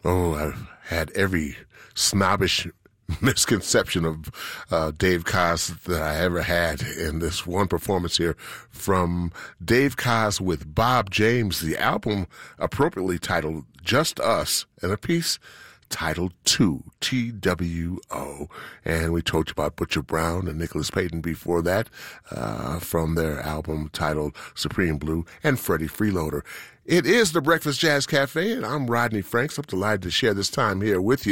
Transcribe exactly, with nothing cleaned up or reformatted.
Oh, I've had every snobbish misconception of uh, Dave Koz that I ever had in this one performance here from Dave Koz with Bob James, the album appropriately titled Just Us, and a piece titled Two, T W O. And we told you about Butcher Brown and Nicholas Payton before that uh, from their album titled Supreme Blue, and Freddie Freeloader. It is the Breakfast Jazz Cafe, and I'm Rodney Franks. I'm delighted to share this time here with you.